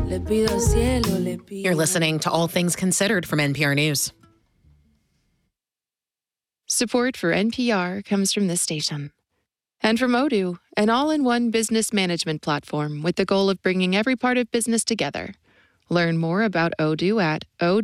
You're listening to All Things Considered from NPR News. Support for NPR comes from this station. And from Odoo, an all-in-one business management platform with the goal of bringing every part of business together. Learn more about Odoo at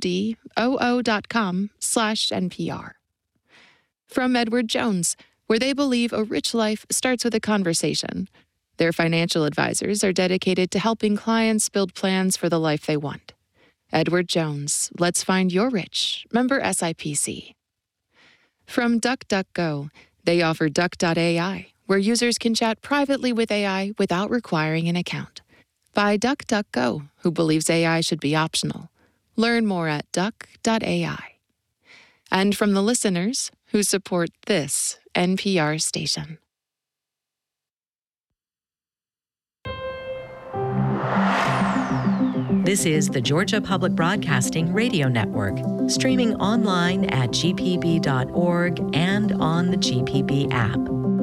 odoo.com/NPR. From Edward Jones, where they believe a rich life starts with a conversation. Their financial advisors are dedicated to helping clients build plans for the life they want. Edward Jones, let's find your rich. Member SIPC. From DuckDuckGo, they offer Duck.ai, where users can chat privately with AI without requiring an account. By DuckDuckGo, who believes AI should be optional. Learn more at Duck.ai. And from the listeners who support this NPR station. This is the Georgia Public Broadcasting Radio Network, streaming online at gpb.org and on the GPB app.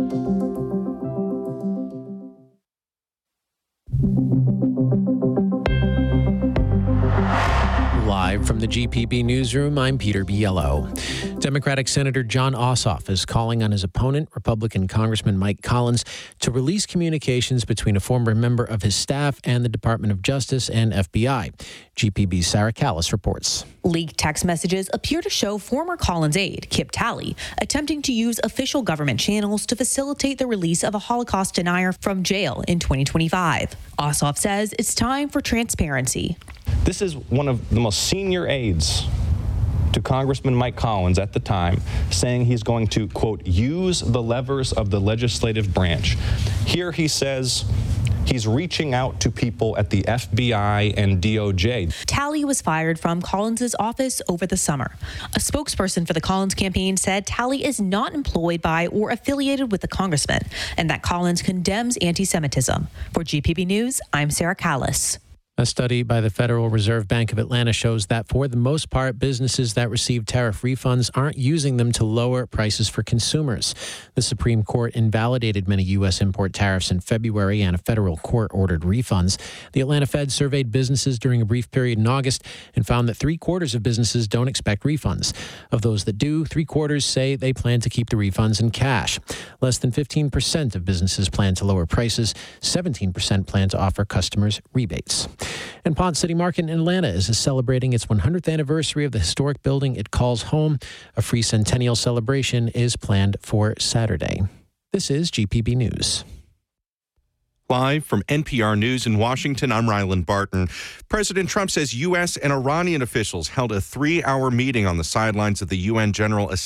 Live from the GPB newsroom, I'm Peter Biello. Democratic Senator Jon Ossoff is calling on his opponent, Republican Congressman Mike Collins, to release communications between a former member of his staff and the Department of Justice and FBI. GPB's Sarah Callis reports. Leaked text messages appear to show former Collins aide, Kip Talley, attempting to use official government channels to facilitate the release of a Holocaust denier from jail in 2025. Ossoff says it's time for transparency. This is one of the most senior aides to Congressman Mike Collins at the time, saying he's going to, quote, use the levers of the legislative branch. Here he says he's reaching out to people at the FBI and DOJ. Talley was fired from Collins's office over the summer. A spokesperson for the Collins campaign said Talley is not employed by or affiliated with the congressman, and that Collins condemns anti-Semitism. For GPB News, I'm Sarah Callis. A study by the Federal Reserve Bank of Atlanta shows that for the most part, businesses that receive tariff refunds aren't using them to lower prices for consumers. The Supreme Court invalidated many U.S. import tariffs in February, and a federal court ordered refunds. The Atlanta Fed surveyed businesses during a brief period in August and found that 3/4 of businesses don't expect refunds. Of those that do, 3/4 say they plan to keep the refunds in cash. Less than 15% of businesses plan to lower prices. 17% plan to offer customers rebates. And Ponce City Market in Atlanta is celebrating its 100th anniversary of the historic building it calls home. A free centennial celebration is planned for Saturday. This is GPB News. Live from NPR News in Washington, I'm Ryland Barton. President Trump says U.S. and Iranian officials held a 3-hour meeting on the sidelines of the UN General Assembly